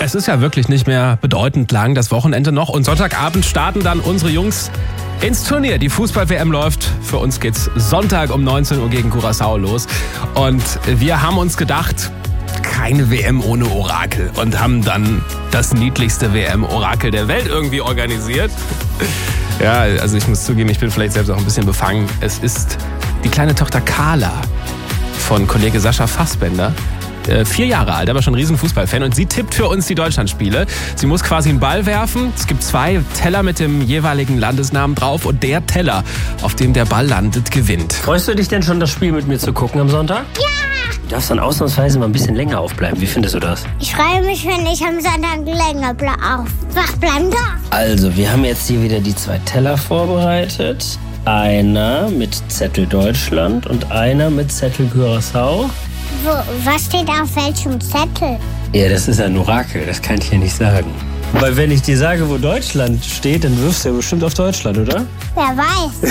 es ist ja wirklich nicht mehr bedeutend lang, das Wochenende noch. Und Sonntagabend starten dann unsere Jungs ins Turnier. Die Fußball-WM läuft. Für uns geht's Sonntag um 19 Uhr gegen Curaçao los. Und wir haben uns gedacht, keine WM ohne Orakel. Und haben dann das niedlichste WM-Orakel der Welt irgendwie organisiert. Ja, also ich muss zugeben, ich bin vielleicht selbst auch ein bisschen befangen. Es ist die kleine Tochter Carla von Kollege Sascha Fassbender. 4 Jahre alt, aber schon ein riesen Fußballfan. Und sie tippt für uns die Deutschlandspiele. Sie muss quasi einen Ball werfen. Es gibt 2 Teller mit dem jeweiligen Landesnamen drauf. Und der Teller, auf dem der Ball landet, gewinnt. Freust du dich denn schon, das Spiel mit mir zu gucken am Sonntag? Ja! Du darfst dann ausnahmsweise mal ein bisschen länger aufbleiben. Wie findest du das? Ich freue mich, wenn ich am Sonntag länger wach bleiben darf. Also, wir haben jetzt hier wieder die 2 Teller vorbereitet. Einer mit Zettel Deutschland und einer mit Zettel Curaçao. Was steht auf welchem Zettel? Ja, das ist ein Orakel, das kann ich dir nicht sagen. Weil wenn ich dir sage, wo Deutschland steht, dann wirfst du ja bestimmt auf Deutschland, oder? Wer weiß.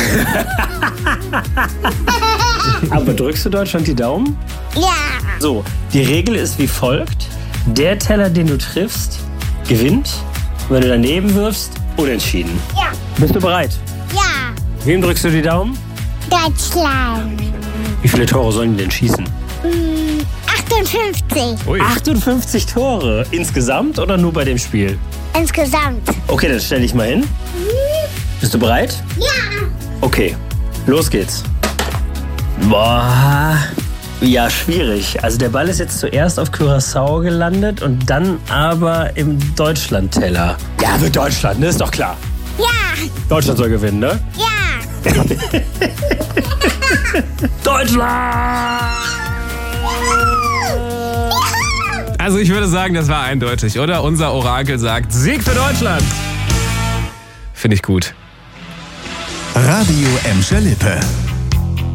Aber drückst du Deutschland die Daumen? Ja. So, die Regel ist wie folgt. Der Teller, den du triffst, gewinnt. Wenn du daneben wirfst, unentschieden. Ja. Bist du bereit? Ja. Wem drückst du die Daumen? Deutschland. Wie viele Tore sollen die denn schießen? 58. Ui. 58 Tore. Insgesamt oder nur bei dem Spiel? Insgesamt. Okay, dann stell dich mal hin. Bist du bereit? Ja. Okay, los geht's. Boah, ja, schwierig. Also der Ball ist jetzt zuerst auf Curaçao gelandet und dann aber im Deutschland-Teller. Ja, wird Deutschland, ne? Ist doch klar. Ja. Deutschland soll gewinnen, ne? Ja. Deutschland! Also ich würde sagen, das war eindeutig, oder? Unser Orakel sagt Sieg für Deutschland. Finde ich gut. Radio Emscher Lippe.